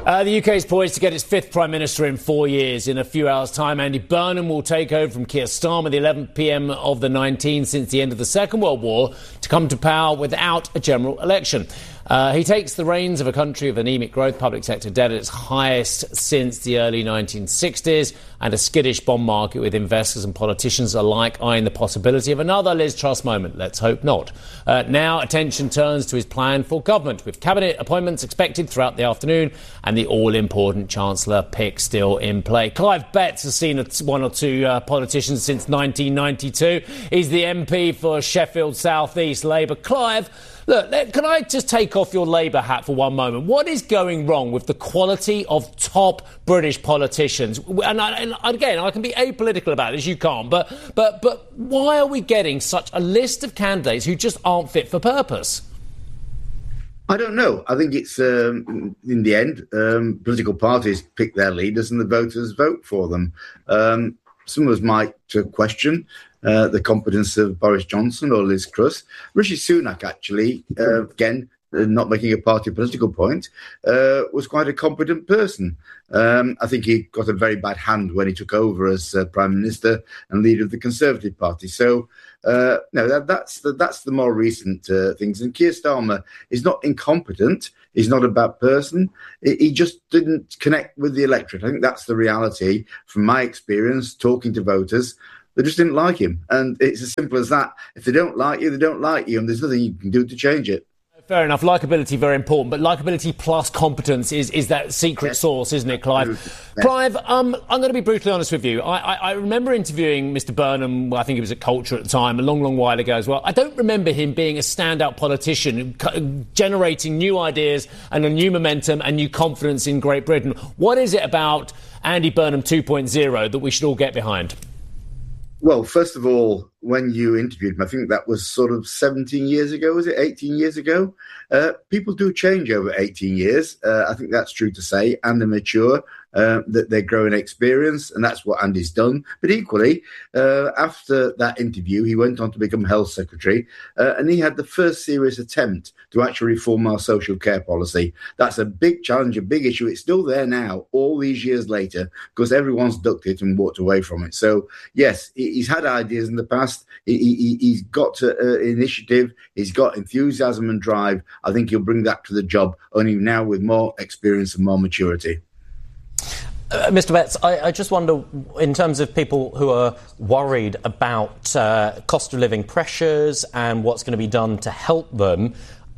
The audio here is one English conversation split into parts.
The UK is poised to get its fifth Prime Minister in 4 years. In a few hours' time, Andy Burnham will take over from Keir Starmer the 11th PM of the 19th since the end of the Second World War to come to power without a general election. He takes the reins of a country of anaemic growth, public sector debt at its highest since the early 1960s, and a skittish bond market with investors and politicians alike eyeing the possibility of another Liz Truss moment. Let's hope not. Now attention turns to his plan for government, with cabinet appointments expected throughout the afternoon and the all-important Chancellor pick still in play. Clive Betts has seen one or two politicians since 1992. He's the MP for Sheffield South East Labour. Clive, look, can I just take off your Labour hat for one moment? What is going wrong with the quality of top British politicians? And again, I can be apolitical about it, as you can't, but why are we getting such a list of candidates who just aren't fit for purpose? I don't know. I think it's, in the end, political parties pick their leaders and the voters vote for them. Some of us might question the competence of Boris Johnson or Liz Truss. Rishi Sunak, actually, again, not making a party political point, was quite a competent person. I think he got a very bad hand when he took over as Prime Minister and leader of the Conservative Party. So, no, that's the more recent things. And Keir Starmer is not incompetent. He's not a bad person. He just didn't connect with the electorate. I think that's the reality from my experience talking to voters. They just didn't like him. And it's as simple as that. If they don't like you, they don't like you. And there's nothing you can do to change it. Fair enough. Likeability, very important. But likeability plus competence is that secret sauce, isn't it, Clive? Yeah. Clive, I'm going to be brutally honest with you. I remember interviewing Mr Burnham, I think he was at Culture at the time, a long, long while ago as well. I don't remember him being a standout politician, generating new ideas and a new momentum and new confidence in Great Britain. What is it about Andy Burnham 2.0 that we should all get behind? Well, first of all, when you interviewed him, I think that was sort of 17 years ago, was it 18 years ago? People do change over 18 years. I think that's true to say, and they're mature, that they grow in experience, and that's what Andy's done. But equally, after that interview, he went on to become Health Secretary, and he had the first serious attempt to actually reform our social care policy. That's a big challenge, a big issue. It's still there now, all these years later, because everyone's ducked it and walked away from it. So, yes, he's had ideas in the past. He's got initiative. He's got enthusiasm and drive. I think he'll bring that to the job, only now with more experience and more maturity. Mr Betts, I just wonder, in terms of people who are worried about cost of living pressures and what's going to be done to help them,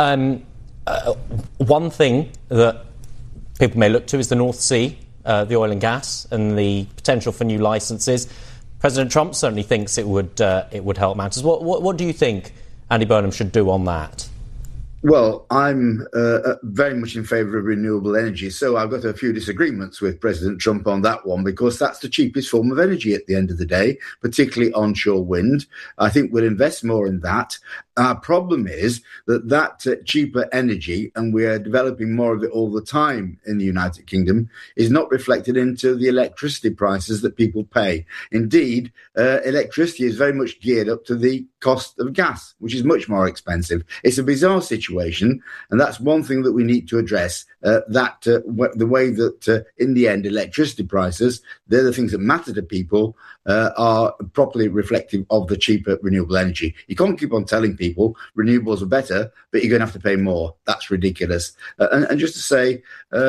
one thing that people may look to is the North Sea, the oil and gas, and the potential for new licences. President Trump certainly thinks it would help matters. What do you think Andy Burnham should do on that? Well, I'm very much in favour of renewable energy, so I've got a few disagreements with President Trump on that one, because that's the cheapest form of energy at the end of the day, particularly onshore wind. I think we'll invest more in that. Our problem is that cheaper energy, and we are developing more of it all the time in the United Kingdom, is not reflected into the electricity prices that people pay. Indeed, electricity is very much geared up to the cost of gas, which is much more expensive. It's a bizarre situation, and that's one thing that we need to address, the way that, in the end, electricity prices, they're the things that matter to people, are properly reflective of the cheaper renewable energy. You can't keep on telling people renewables are better, but you're going to have to pay more. That's ridiculous. And just to say,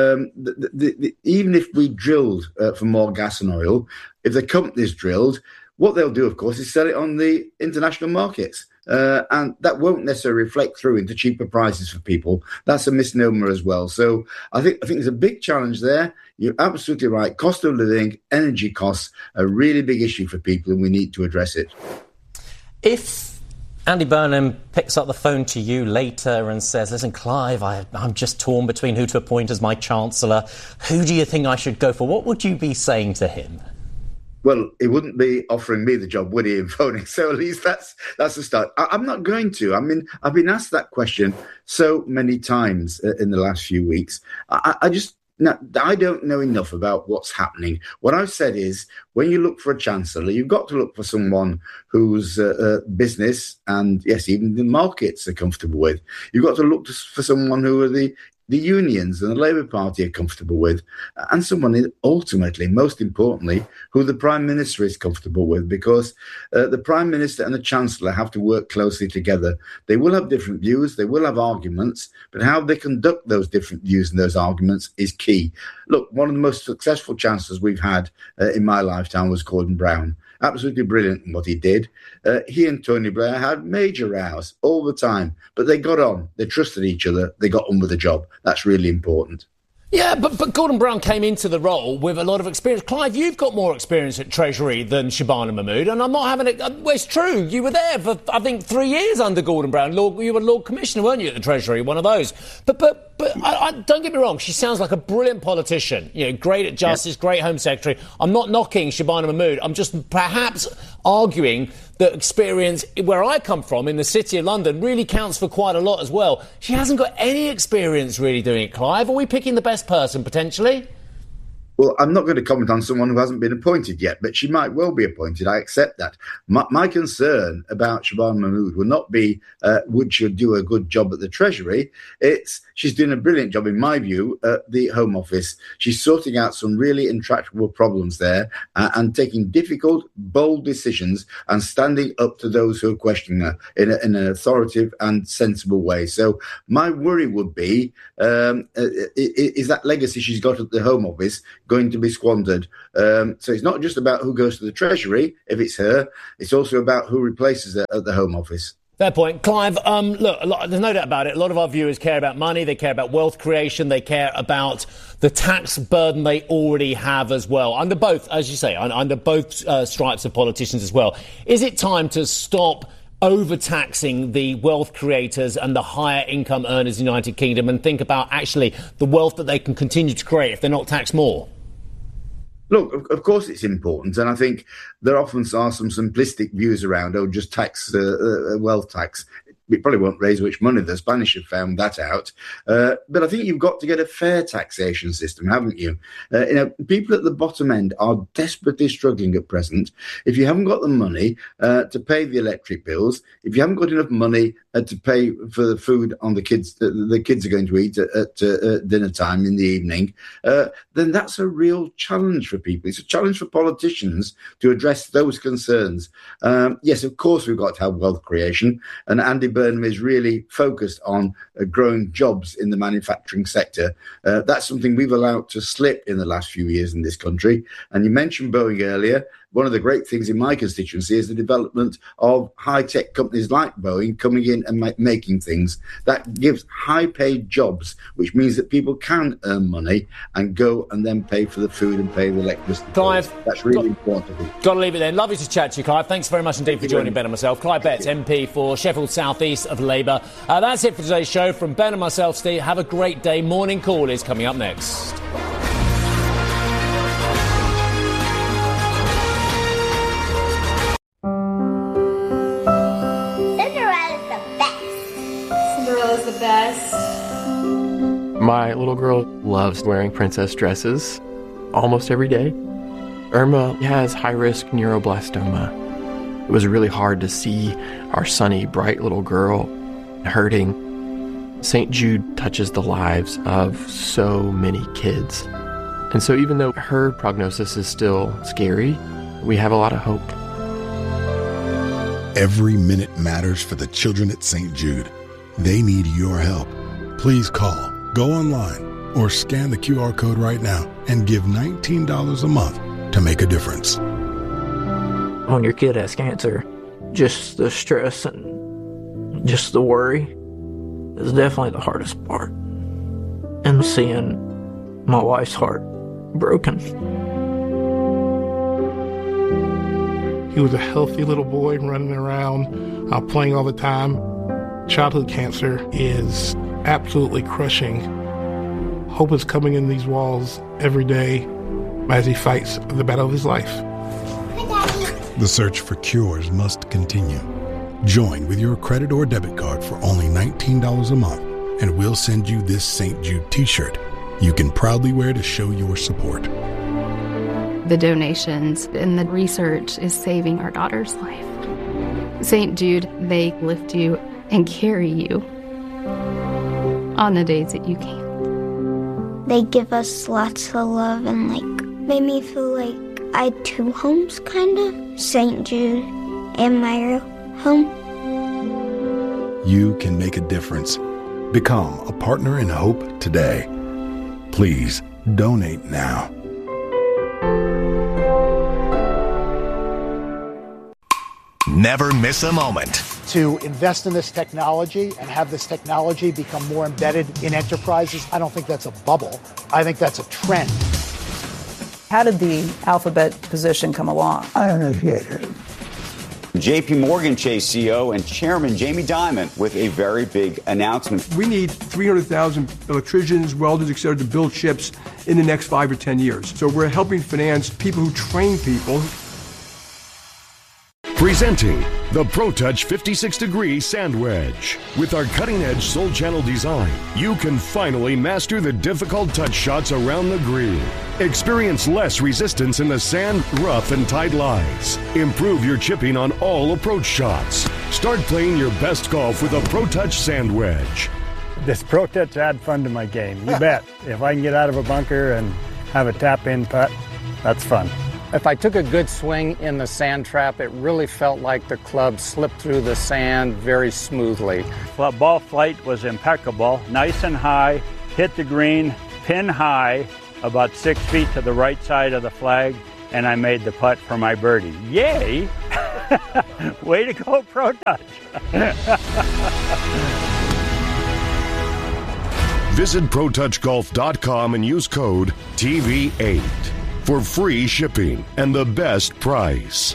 even if we drilled for more gas and oil, if the companies drilled, what they'll do, of course, is sell it on the international markets. And that won't necessarily reflect through into cheaper prices for people. That's a misnomer as well. So I think there's a big challenge there. You're absolutely right. Cost of living, energy costs, are a really big issue for people, and we need to address it. If Andy Burnham picks up the phone to you later and says, listen, Clive, I'm just torn between who to appoint as my Chancellor. Who do you think I should go for? What would you be saying to him? Well, he wouldn't be offering me the job, would he, in phoning? So at least that's the start. I'm not going to. I mean, I've been asked that question so many times in the last few weeks. I don't know enough about what's happening. What I've said is, when you look for a chancellor, you've got to look for someone whose business and, yes, even the markets are comfortable with. You've got to look for someone who are the the unions and the Labour Party are comfortable with, and someone ultimately, most importantly, who the Prime Minister is comfortable with, because the Prime Minister and the Chancellor have to work closely together. They will have different views, they will have arguments, but how they conduct those different views and those arguments is key. Look, one of the most successful chancellors we've had in my lifetime was Gordon Brown. Absolutely brilliant in what he did. He and Tony Blair had major rows all the time, but they got on. They trusted each other. They got on with the job. That's really important. Yeah, but Gordon Brown came into the role with a lot of experience. Clive, you've got more experience at Treasury than Shabana Mahmood, and I'm not having it. Well, it's true. You were there for, I think, 3 years under Gordon Brown. You were Lord Commissioner, weren't you, at the Treasury? One of those. But I don't get me wrong. She sounds like a brilliant politician. You know, great at justice, great Home Secretary. I'm not knocking Shabana Mahmood. I'm just perhaps arguing that experience where I come from in the City of London really counts for quite a lot as well. She hasn't got any experience really doing it, Clive. Are we picking the best person, potentially? Well, I'm not going to comment on someone who hasn't been appointed yet, but she might well be appointed. I accept that. My concern about Shabana Mahmood will not be would she do a good job at the Treasury. It's she's doing a brilliant job, in my view, at the Home Office. She's sorting out some really intractable problems there and taking difficult, bold decisions and standing up to those who are questioning her in an authoritative and sensible way. So my worry would be, is that legacy she's got at the Home Office going to be squandered? So it's not just about who goes to the Treasury, if it's her, it's also about who replaces her at the Home Office. Fair point. Clive, look, there's no doubt about it. A lot of our viewers care about money, they care about wealth creation, they care about the tax burden they already have as well. Under both, as you say, under both stripes of politicians as well. Is it time to stop overtaxing the wealth creators and the higher income earners in the United Kingdom and think about actually the wealth that they can continue to create if they're not taxed more? Look, of course it's important, and I think there often are some simplistic views around, just tax wealth tax. It probably won't raise much money. The Spanish have found that out. But I think you've got to get a fair taxation system, haven't you? People at the bottom end are desperately struggling at present. If you haven't got the money to pay the electric bills, if you haven't got enough money to pay for the food on the kids are going to eat at dinner time in the evening, then that's a real challenge for people. It's a challenge for politicians to address those concerns. Yes, of course, we've got to have wealth creation, and Andy Burnham is really focused on growing jobs in the manufacturing sector. That's something we've allowed to slip in the last few years in this country. And you mentioned Boeing earlier. One of the great things in my constituency is the development of high-tech companies like Boeing coming in and making things. That gives high-paid jobs, which means that people can earn money and go and then pay for the food and pay the electricity. Clive, that's really important. Got to leave it then. Lovely to chat to you, Clive. Thanks very much indeed for joining Ben and myself. Clive Betts, MP for Sheffield South East of Labour. That's it for today's show. From Ben and myself, Steve, have a great day. Morning Call is coming up next. My little girl loves wearing princess dresses almost every day. Irma has high-risk neuroblastoma. It was really hard to see our sunny, bright little girl hurting. St. Jude touches the lives of so many kids. And so even though her prognosis is still scary, we have a lot of hope. Every minute matters for the children at St. Jude. They need your help. Please call, go online, or scan the QR code right now and give $19 a month to make a difference. When your kid has cancer, just the stress and just the worry is definitely the hardest part. And seeing my wife's heart broken. He was a healthy little boy running around, playing all the time. Childhood cancer is absolutely crushing. Hope is coming in these walls every day as he fights the battle of his life. The search for cures must continue. Join with your credit or debit card for only $19 a month, and we'll send you this St. Jude t-shirt you can proudly wear to show your support. The donations and the research is saving our daughter's life. St. Jude, they lift you and carry you on the days that you can't. They give us lots of love and made me feel like I had two homes, kind of. St. Jude and my home. You can make a difference. Become a partner in hope today. Please donate now. Never miss a moment. To invest in this technology and have this technology become more embedded in enterprises, I don't think that's a bubble. I think that's a trend. How did the Alphabet position come along? I don't know. JP Morgan Chase CEO and Chairman Jamie Dimon with a very big announcement. We need 300,000 electricians, welders, et cetera, to build chips in the next 5 or 10 years. So we're helping finance people who train people. Presenting the ProTouch 56-degree sand wedge. With our cutting-edge Soul Channel design, you can finally master the difficult touch shots around the green. Experience less resistance in the sand, rough, and tight lies. Improve your chipping on all approach shots. Start playing your best golf with a ProTouch sand wedge. This ProTouch add fun to my game. You bet. If I can get out of a bunker and have a tap-in putt, that's fun. If I took a good swing in the sand trap, it really felt like the club slipped through the sand very smoothly. Well, ball flight was impeccable, nice and high, hit the green, pin high, about 6 feet to the right side of the flag, and I made the putt for my birdie. Yay! Way to go, ProTouch! Visit ProTouchGolf.com and use code TV8 for free shipping and the best price.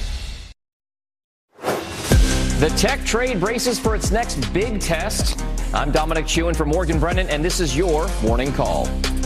The tech trade braces for its next big test. I'm Dominic Chewen for Morgan Brennan, and this is your Morning Call.